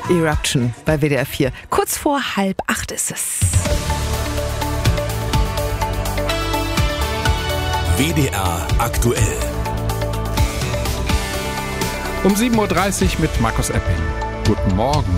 Eruption bei WDR 4. Kurz vor 7:30 ist es. WDR aktuell. Um 7:30 Uhr mit Markus Epping. Guten Morgen.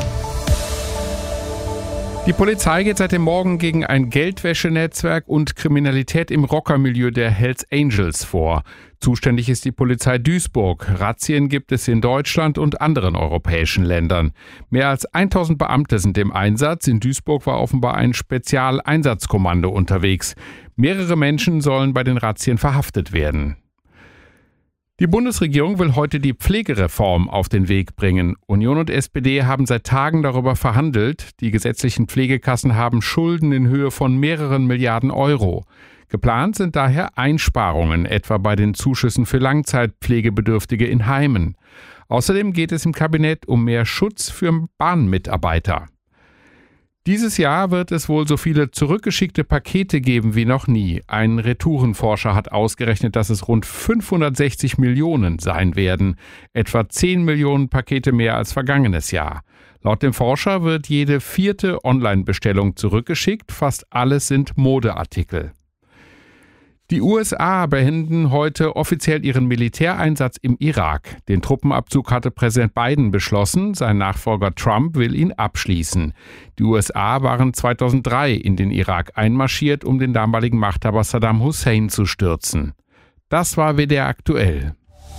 Die Polizei geht seit dem Morgen gegen ein Geldwäschenetzwerk und Kriminalität im Rockermilieu der Hells Angels vor. Zuständig ist die Polizei Duisburg. Razzien gibt es in Deutschland und anderen europäischen Ländern. Mehr als 1000 Beamte sind im Einsatz. In Duisburg war offenbar ein Spezialeinsatzkommando unterwegs. Mehrere Menschen sollen bei den Razzien verhaftet werden. Die Bundesregierung will heute die Pflegereform auf den Weg bringen. Union und SPD haben seit Tagen darüber verhandelt. Die gesetzlichen Pflegekassen haben Schulden in Höhe von mehreren Milliarden Euro. Geplant sind daher Einsparungen, etwa bei den Zuschüssen für Langzeitpflegebedürftige in Heimen. Außerdem geht es im Kabinett um mehr Schutz für Bahnmitarbeiter. Dieses Jahr wird es wohl so viele zurückgeschickte Pakete geben wie noch nie. Ein Retourenforscher hat ausgerechnet, dass es rund 560 Millionen sein werden. Etwa 10 Millionen Pakete mehr als vergangenes Jahr. Laut dem Forscher wird jede 4. Online-Bestellung zurückgeschickt. Fast alles sind Modeartikel. Die USA beenden heute offiziell ihren Militäreinsatz im Irak. Den Truppenabzug hatte Präsident Biden beschlossen. Sein Nachfolger Trump will ihn abschließen. Die USA waren 2003 in den Irak einmarschiert, um den damaligen Machthaber Saddam Hussein zu stürzen. Das war WDR aktuell.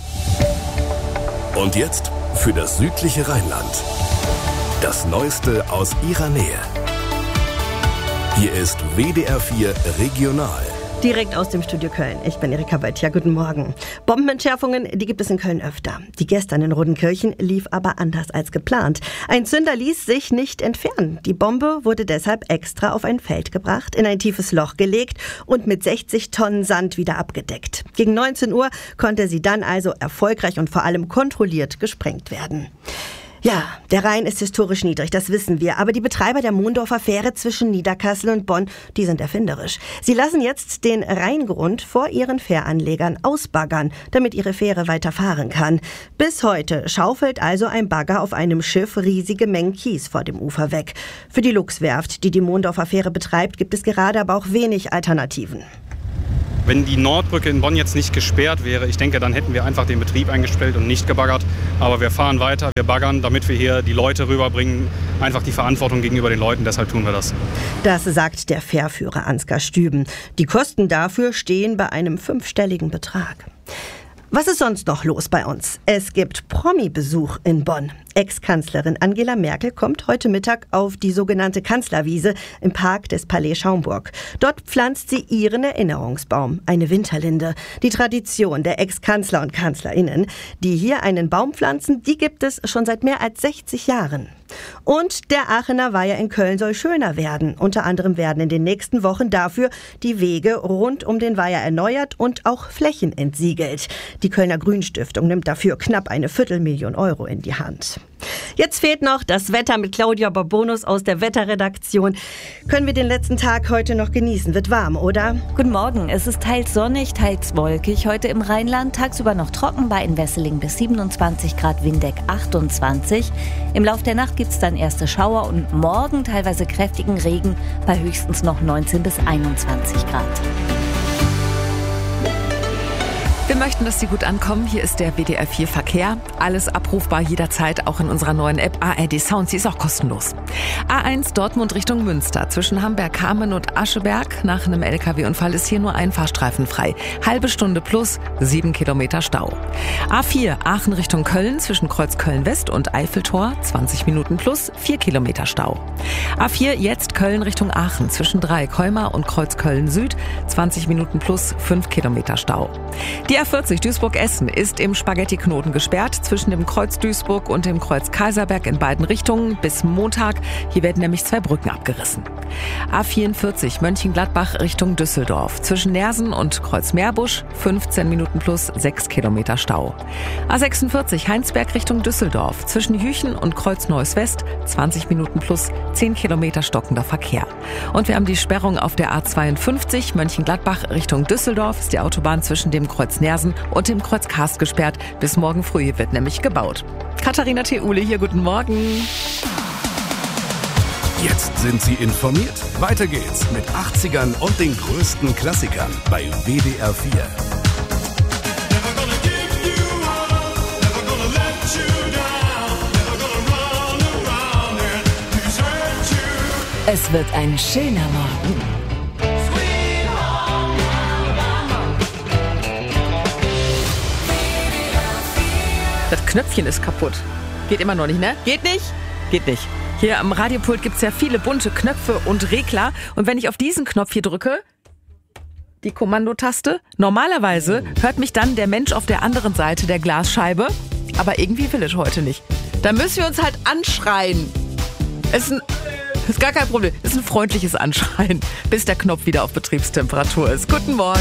Und jetzt für das südliche Rheinland. Das Neueste aus Ihrer Nähe. Hier ist WDR 4 Regional. Direkt aus dem Studio Köln. Ich bin Erika Böttcher. Guten Morgen. Bombenentschärfungen, die gibt es in Köln öfter. Die gestern in Rodenkirchen lief aber anders als geplant. Ein Zünder ließ sich nicht entfernen. Die Bombe wurde deshalb extra auf ein Feld gebracht, in ein tiefes Loch gelegt und mit 60 Tonnen Sand wieder abgedeckt. Gegen 19 Uhr konnte sie dann also erfolgreich und vor allem kontrolliert gesprengt werden. Ja, der Rhein ist historisch niedrig, das wissen wir. Aber die Betreiber der Mondorfer Fähre zwischen Niederkassel und Bonn, die sind erfinderisch. Sie lassen jetzt den Rheingrund vor ihren Fähranlegern ausbaggern, damit ihre Fähre weiter fahren kann. Bis heute schaufelt also ein Bagger auf einem Schiff riesige Mengen Kies vor dem Ufer weg. Für die Luchswerft, die die Mondorfer Fähre betreibt, gibt es gerade aber auch wenig Alternativen. Wenn die Nordbrücke in Bonn jetzt nicht gesperrt wäre, ich denke, dann hätten wir einfach den Betrieb eingestellt und nicht gebaggert. Aber wir fahren weiter, wir baggern, damit wir hier die Leute rüberbringen. Einfach die Verantwortung gegenüber den Leuten, deshalb tun wir das. Das sagt der Fährführer Ansgar Stüben. Die Kosten dafür stehen bei einem 5-stelligen Betrag. Was ist sonst noch los bei uns? Es gibt Promi-Besuch in Bonn. Ex-Kanzlerin Angela Merkel kommt heute Mittag auf die sogenannte Kanzlerwiese im Park des Palais Schaumburg. Dort pflanzt sie ihren Erinnerungsbaum, eine Winterlinde. Die Tradition der Ex-Kanzler und KanzlerInnen, die hier einen Baum pflanzen, die gibt es schon seit mehr als 60 Jahren. Und der Aachener Weiher in Köln soll schöner werden. Unter anderem werden in den nächsten Wochen dafür die Wege rund um den Weiher erneuert und auch Flächen entsiegelt. Die Kölner Grünstiftung nimmt dafür knapp 250.000 Euro in die Hand. Jetzt fehlt noch das Wetter mit Claudia Barbonus aus der Wetterredaktion. Können wir den letzten Tag heute noch genießen? Wird warm, oder? Guten Morgen. Es ist teils sonnig, teils wolkig. Heute im Rheinland tagsüber noch trocken, bei in Wesseling bis 27 Grad, Windeck 28. Im Lauf der Nacht gibt es dann erste Schauer und morgen teilweise kräftigen Regen bei höchstens noch 19 bis 21 Grad. Wir möchten, dass Sie gut ankommen. Hier ist der WDR 4 Verkehr. Alles abrufbar jederzeit, auch in unserer neuen App ARD Sound. Sie ist auch kostenlos. A1 Dortmund Richtung Münster. Zwischen Hamberg-Kamen und Ascheberg. Nach einem LKW-Unfall ist hier nur ein Fahrstreifen frei. Halbe Stunde plus 7 Kilometer Stau. A4 Aachen Richtung Köln. Zwischen Kreuz Köln-West und Eiffeltor. 20 Minuten plus 4 Kilometer Stau. A4 jetzt Köln Richtung Aachen. Zwischen Dreieck-Heumar und Kreuz Köln-Süd. 20 Minuten plus 5 Kilometer Stau. Die A40 Duisburg-Essen ist im Spaghetti-Knoten gesperrt zwischen dem Kreuz Duisburg und dem Kreuz Kaiserberg in beiden Richtungen bis Montag. Hier werden nämlich 2 Brücken abgerissen. A44 Mönchengladbach Richtung Düsseldorf. Zwischen Nersen und Kreuz Meerbusch 15 Minuten plus 6 Kilometer Stau. A46 Heinsberg Richtung Düsseldorf. Zwischen Jüchen und Kreuz Neuss West 20 Minuten plus 10 Kilometer stockender Verkehr. Und wir haben die Sperrung auf der A52 Mönchengladbach Richtung Düsseldorf. Ist die Autobahn zwischen dem Kreuz Nersen und dem Kreuz Karst gesperrt. Bis morgen früh wird nämlich gebaut. Katharina Theule hier, guten Morgen. Jetzt sind Sie informiert. Weiter geht's mit 80ern und den größten Klassikern bei WDR 4. Es wird ein schöner Morgen. Das Knöpfchen ist kaputt. Geht immer noch nicht, ne? Geht nicht? Geht nicht. Hier am Radiopult gibt's ja viele bunte Knöpfe und Regler. Und wenn ich auf diesen Knopf hier drücke, die Kommandotaste, normalerweise hört mich dann der Mensch auf der anderen Seite der Glasscheibe. Aber irgendwie will es heute nicht. Da müssen wir uns halt anschreien. Ist gar kein Problem. Ist ein freundliches Anschreien, bis der Knopf wieder auf Betriebstemperatur ist. Guten Morgen.